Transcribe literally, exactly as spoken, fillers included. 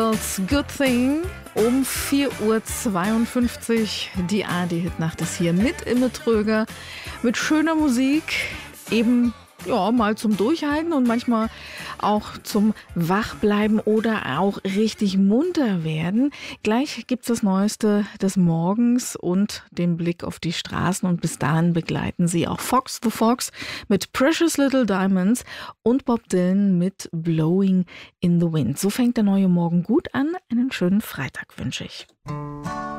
Animals, Good Thing. Um vier Uhr zweiundfünfzig. Die A R D-Hitnacht ist hier mit Imme Tröger. Mit schöner Musik. Eben ja, mal zum Durchhalten und manchmal auch zum Wachbleiben oder auch richtig munter werden. Gleich gibt's das Neueste des Morgens und den Blick auf die Straßen und bis dahin begleiten Sie auch Fox the Fox mit Precious Little Diamonds und Bob Dylan mit Blowing in the Wind. So fängt der neue Morgen gut an. Einen schönen Freitag wünsche ich.